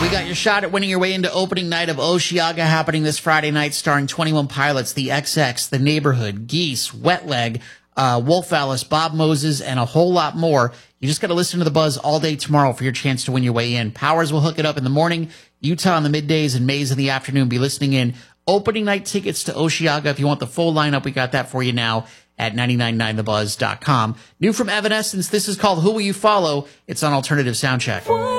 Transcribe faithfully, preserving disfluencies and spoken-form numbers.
We got your shot at winning your way into opening night of Osheaga happening this Friday night, starring twenty-one Pilots, The X X, The Neighborhood, Geese, Wet Leg, uh, Wolf Alice, Bob Moses, and a whole lot more. You just got to listen to the buzz all day tomorrow for your chance to win your way in. Powers will hook it up in the morning, Utah in the middays, and Mays in the afternoon. Be listening in. Opening night tickets to Osheaga. If you want the full lineup, we got that for you now at nine nine nine the buzz dot com. New from Evanescence, this is called Who Will You Follow? It's on Alternative Soundcheck.